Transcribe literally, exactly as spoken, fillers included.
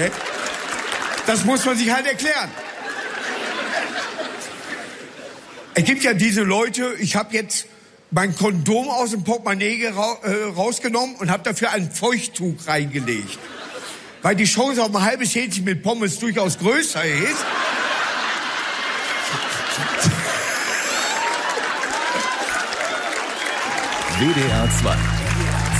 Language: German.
Das muss man sich halt erklären. Es gibt ja diese Leute, ich habe jetzt mein Kondom aus dem Portemonnaie rausgenommen und habe dafür ein Feuchttuch reingelegt. Weil die Chance auf ein halbes Hähnchen mit Pommes durchaus größer ist. W D R zwei